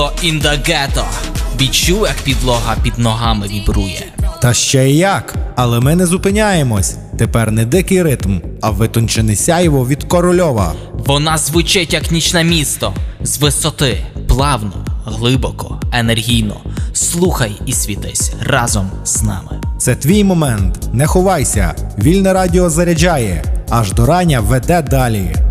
In the ghetto. Відчув, як підлога під ногами вібрує. Та ще й як, але ми не зупиняємось. Тепер не дикий ритм, а витончене сяйво від Корольова. Вона звучить як нічне місто. З висоти, плавно, глибоко, енергійно. Слухай і світись разом з нами. Це твій момент, не ховайся. Вільне радіо заряджає, аж до рання веде далі.